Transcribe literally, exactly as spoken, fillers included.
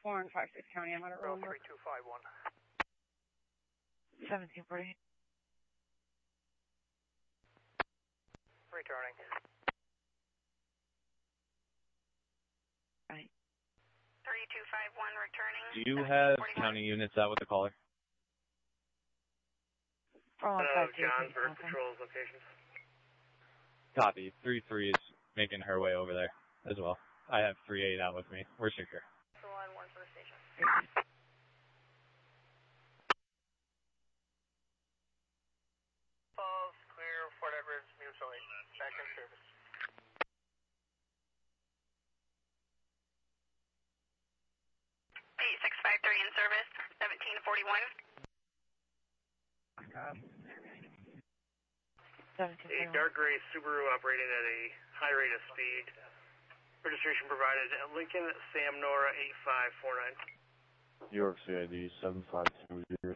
four and five six County. I'm at a roll number. three two five one. seventeen forty. Returning. Right. three two five one returning. Do you have county units out with the caller? four one five two. John, Bird Patrol's locations. Copy. three three is making her way over there as well. I have three eight out with me. We're secure. So one one for the station. Falls, clear, Fort Edwards, mutually. Back in service. eight six five three in service, seventeen forty-one. A dark gray Subaru operating at a high rate of speed. Registration provided at Lincoln Sam Nora eight five four nine. New York C I D seven five two zero